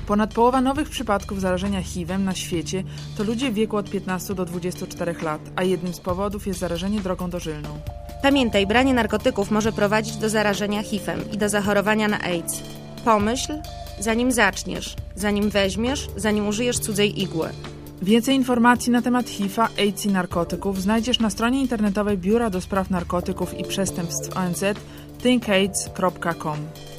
Ponad połowa nowych przypadków zarażenia HIV-em na świecie to ludzie w wieku od 15 do 24 lat, a jednym z powodów jest zarażenie drogą dożylną. Pamiętaj, branie narkotyków może prowadzić do zarażenia HIV-em i do zachorowania na AIDS. Pomyśl, zanim zaczniesz, zanim weźmiesz, zanim użyjesz cudzej igły. Więcej informacji na temat HIV-a, AIDS i narkotyków znajdziesz na stronie internetowej Biura do Spraw Narkotyków i Przestępstw ONZ thinkaids.com.